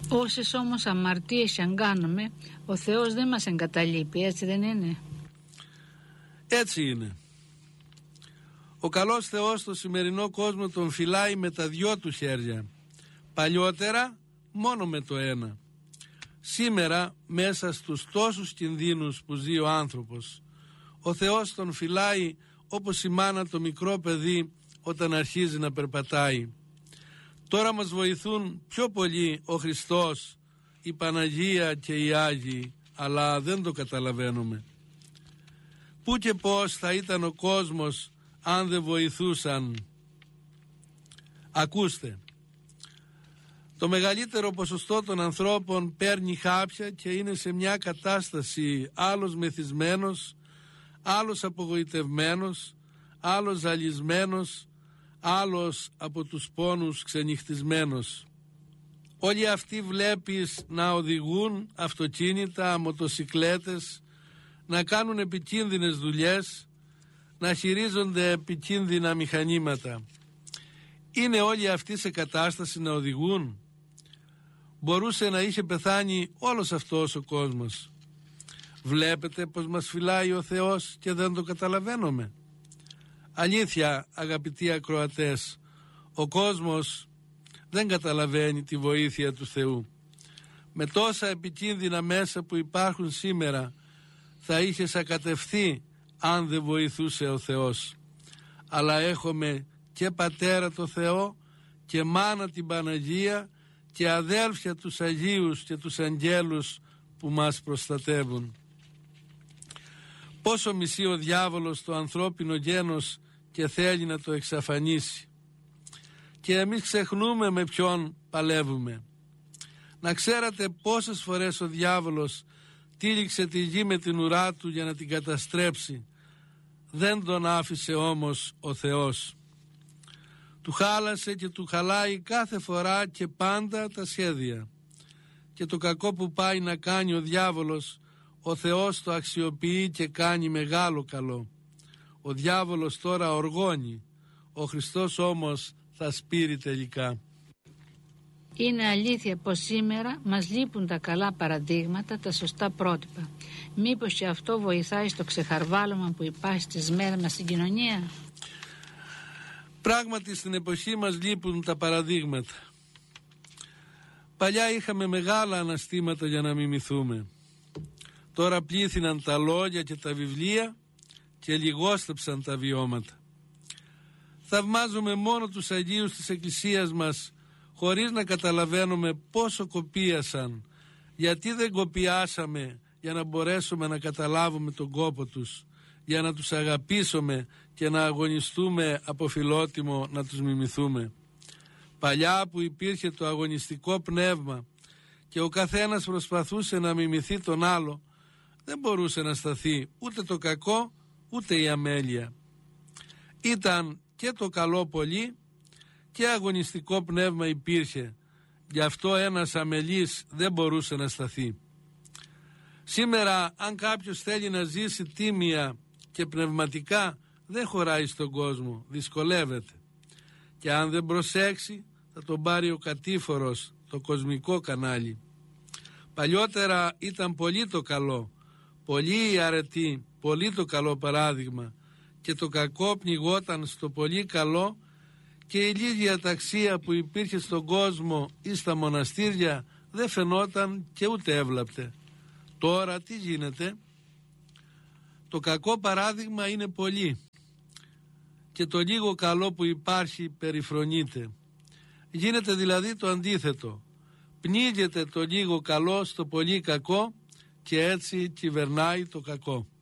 Όσες όμως αμαρτίες αν κάνουμε, ο Θεός δεν μας εγκαταλείπει, έτσι δεν είναι? Έτσι είναι. Ο καλός Θεός στο σημερινό κόσμο τον φυλάει με τα δυο του χέρια. Παλιότερα μόνο με το ένα. Σήμερα μέσα στους τόσους κινδύνους που ζει ο άνθρωπος, ο Θεός τον φυλάει όπως η μάνα το μικρό παιδί όταν αρχίζει να περπατάει. Τώρα μας βοηθούν πιο πολύ ο Χριστός, η Παναγία και οι Άγιοι, αλλά δεν το καταλαβαίνουμε. Πού και πώς θα ήταν ο κόσμος αν δεν βοηθούσαν? Ακούστε, το μεγαλύτερο ποσοστό των ανθρώπων παίρνει χάπια και είναι σε μια κατάσταση, άλλος μεθυσμένος, άλλος απογοητευμένος, άλλος ζαλισμένος, άλλος από τους πόνους ξενυχτισμένος. Όλοι αυτοί βλέπεις να οδηγούν αυτοκίνητα, μοτοσικλέτες, να κάνουν επικίνδυνες δουλειές, να χειρίζονται επικίνδυνα μηχανήματα. Είναι όλοι αυτοί σε κατάσταση να οδηγούν? Μπορούσε να είχε πεθάνει όλος αυτός ο κόσμος. Βλέπετε πως μας φυλάει ο Θεός και δεν το καταλαβαίνουμε? Αλήθεια, αγαπητοί ακροατές, ο κόσμος δεν καταλαβαίνει τη βοήθεια του Θεού. Με τόσα επικίνδυνα μέσα που υπάρχουν σήμερα, θα είχε σακατευθεί αν δεν βοηθούσε ο Θεός. Αλλά έχουμε και Πατέρα το Θεό και Μάνα την Παναγία και αδέλφια τους Αγίους και τους Αγγέλους που μας προστατεύουν. Πόσο μισεί ο διάβολος το ανθρώπινο γένος και θέλει να το εξαφανίσει. Και εμείς ξεχνούμε με ποιον παλεύουμε. Να ξέρατε πόσες φορές ο διάβολος τύλιξε τη γη με την ουρά του για να την καταστρέψει. Δεν τον άφησε όμως ο Θεός. Του χάλασε και του χαλάει κάθε φορά και πάντα τα σχέδια. Και το κακό που πάει να κάνει ο διάβολος, ο Θεός το αξιοποιεί και κάνει μεγάλο καλό. Ο διάβολος τώρα οργώνει, ο Χριστός όμως θα σπείρει τελικά. Είναι αλήθεια πως σήμερα μας λείπουν τα καλά παραδείγματα, τα σωστά πρότυπα. Μήπως και αυτό βοηθάει στο ξεχαρβάλωμα που υπάρχει στις μέρες μας στην κοινωνία? Πράγματι στην εποχή μας λείπουν τα παραδείγματα. Παλιά είχαμε μεγάλα αναστήματα για να μιμηθούμε. Τώρα πλήθυναν τα λόγια και τα βιβλία και λιγόστεψαν τα βιώματα. Θαυμάζουμε μόνο τους Αγίους της Εκκλησίας μας, χωρίς να καταλαβαίνουμε πόσο κοπίασαν. Γιατί δεν κοπιάσαμε για να μπορέσουμε να καταλάβουμε τον κόπο τους, για να τους αγαπήσουμε και να αγωνιστούμε από φιλότιμο να τους μιμηθούμε? Παλιά που υπήρχε το αγωνιστικό πνεύμα και ο καθένας προσπαθούσε να μιμηθεί τον άλλο, δεν μπορούσε να σταθεί ούτε το κακό ούτε η αμέλεια. Ήταν και το καλό πολύ και αγωνιστικό πνεύμα υπήρχε. Γι' αυτό ένας αμελής δεν μπορούσε να σταθεί. Σήμερα αν κάποιος θέλει να ζήσει τίμια και πνευματικά, δεν χωράει στον κόσμο, δυσκολεύεται. Και αν δεν προσέξει θα τον πάρει ο κατήφορος, το κοσμικό κανάλι. Παλιότερα ήταν πολύ το καλό, πολύ η αρετή, πολύ το καλό παράδειγμα, και το κακό πνιγόταν στο πολύ καλό, και η λίγη αταξία που υπήρχε στον κόσμο ή στα μοναστήρια δεν φαινόταν και ούτε έβλαπτε. Τώρα τι γίνεται? Το κακό παράδειγμα είναι πολύ και το λίγο καλό που υπάρχει περιφρονείται. Γίνεται δηλαδή το αντίθετο. Πνίγεται το λίγο καλό στο πολύ κακό και έτσι κυβερνάει το κακό.